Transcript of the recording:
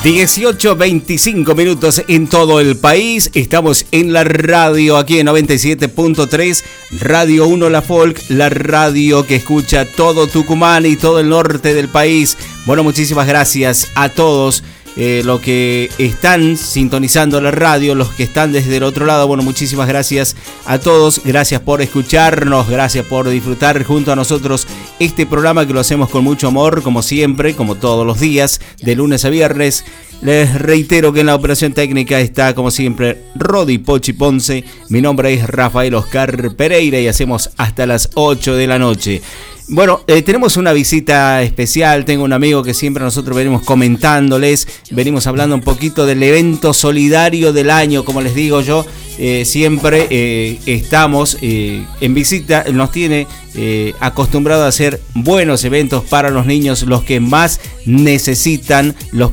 18:25 minutos en todo el país. Estamos en la radio aquí en 97.3, Radio 1 La Folk, la radio que escucha todo Tucumán y todo el norte del país. Bueno, muchísimas gracias a todos los que están sintonizando la radio, los que están desde el otro lado. Bueno, muchísimas gracias a todos. Gracias por escucharnos, gracias por disfrutar junto a nosotros este programa que lo hacemos con mucho amor, como siempre, como todos los días, de lunes a viernes. Les reitero que en la operación técnica está, como siempre, Rodi Pochi Ponce. Mi nombre es Rafael Oscar Pereira y hacemos hasta las 8 de la noche. Bueno, tenemos una visita especial. Tengo un amigo que siempre nosotros venimos comentándoles, venimos hablando un poquito del evento solidario del año, como les digo yo. Siempre estamos en visita, nos tiene acostumbrado a hacer buenos eventos para los niños, los que más necesitan, los